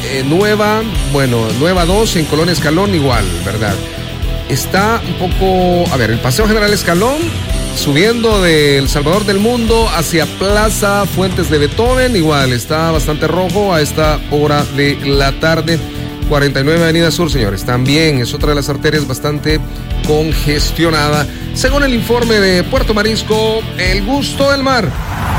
Nueva 2 en Colonia Escalón igual, ¿verdad? Está un poco, el Paseo General Escalón, subiendo de El Salvador del Mundo hacia Plaza Fuentes de Beethoven, igual está bastante rojo a esta hora de la tarde. 49 Avenida Sur, señores, también es otra de las arterias bastante congestionada. Según el informe de Puerto Marisco, el gusto del mar.